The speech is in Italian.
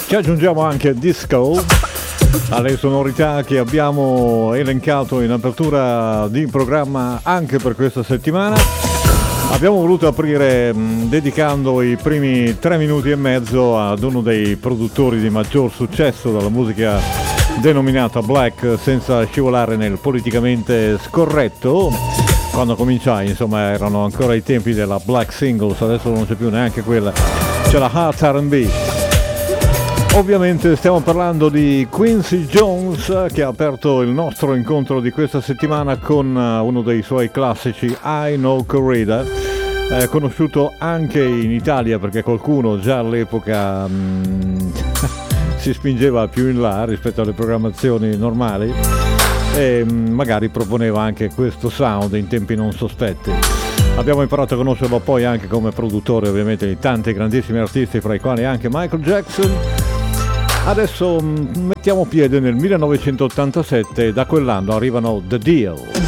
Ci aggiungiamo anche disco alle sonorità che abbiamo elencato in apertura di programma anche per questa settimana. Abbiamo voluto aprire dedicando i primi 3 minuti e mezzo ad uno dei produttori di maggior successo della musica denominata Black, senza scivolare nel politicamente scorretto. Quando cominciai, insomma, erano ancora i tempi della Black Singles, adesso non c'è più neanche quella, c'è la Hard R&B. Ovviamente stiamo parlando di Quincy Jones, che ha aperto il nostro incontro di questa settimana con uno dei suoi classici I Know Corrida, conosciuto anche in Italia perché qualcuno già all'epoca si spingeva più in là rispetto alle programmazioni normali e magari proponeva anche questo sound in tempi non sospetti. Abbiamo imparato a conoscerlo poi anche come produttore ovviamente di tanti grandissimi artisti, fra i quali anche Michael Jackson. Adesso mettiamo piede nel 1987 e da quell'anno arrivano The Deal.